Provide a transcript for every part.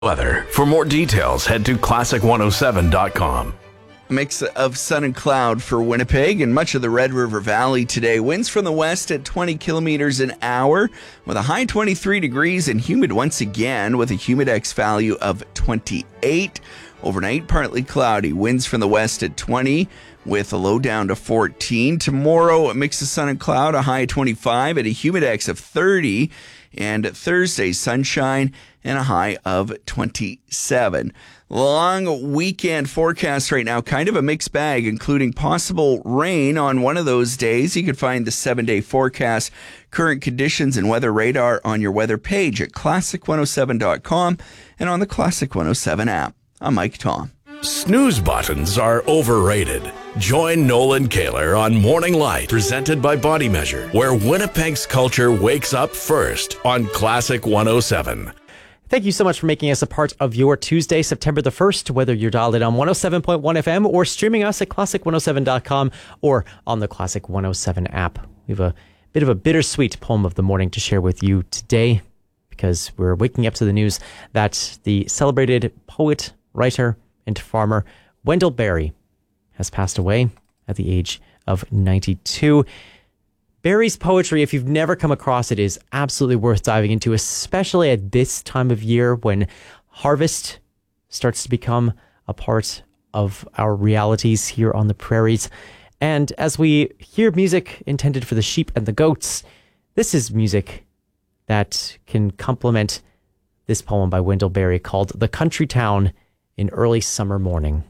Weather. For more details, head to classic107.com. Mix of sun and cloud for Winnipeg and much of the Red River Valley today. Winds from the west at 20 kilometers an hour with a high 23 degrees and humid once again with a humidex value of 28. Overnight, partly cloudy. Winds from the west at 20 with a low down to 14. Tomorrow, a mix of sun and cloud, a high 25 and a humidex of 30. And Thursday, sunshine and a high of 27. Long weekend forecast right now, kind of a mixed bag, including possible rain on one of those days. You can find the 7-day forecast, current conditions, and weather radar on your weather page at classic107.com and on the Classic 107 app. I'm Mike Tom. Snooze buttons are overrated. Join Nolan Kaler on Morning Light, presented by Body Measure, where Winnipeg's culture wakes up first on Classic 107. Thank you so much for making us a part of your Tuesday, September the 1st, whether you're dialed in on 107.1 FM or streaming us at classic107.com or on the Classic 107 app. We have a bit of a bittersweet poem of the morning to share with you today because we're waking up to the news that the celebrated poet, writer, and farmer Wendell Berry has passed away at the age of 92. Berry's poetry, if you've never come across it, is absolutely worth diving into, especially at this time of year when harvest starts to become a part of our realities here on the prairies. And as we hear music intended for the sheep and the goats, this is music that can complement this poem by Wendell Berry called The Country Town in Early Summer Morning.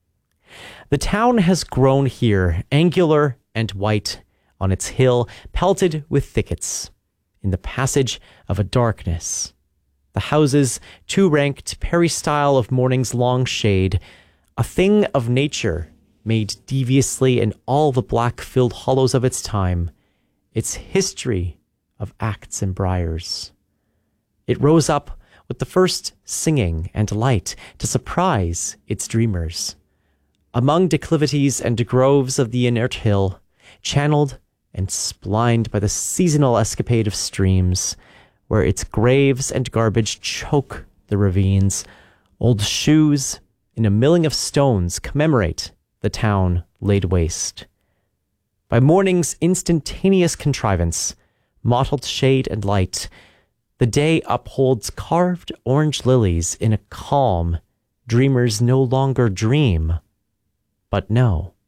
The town has grown here, angular and white, on its hill, pelted with thickets, in the passage of a darkness. The houses, two-ranked, peristyle of morning's long shade, a thing of nature, made deviously in all the black-filled hollows of its time, its history of acts and briars. It rose up with the first singing and light to surprise its dreamers. Among declivities and groves of the inert hill, channeled and splined by the seasonal escapade of streams, where its graves and garbage choke the ravines, old shoes in a milling of stones commemorate the town laid waste. By morning's instantaneous contrivance, mottled shade and light, the day upholds carved orange lilies in a calm dreamers no longer dream, but know.